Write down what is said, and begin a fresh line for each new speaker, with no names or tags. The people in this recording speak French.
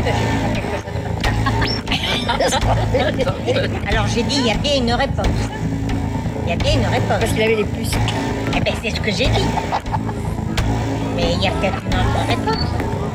Alors j'ai dit, il y a bien une réponse. Il y a bien une réponse.
Parce qu'il avait les puces.
Eh ben c'est ce que j'ai dit. Mais il y a peut-être une autre réponse.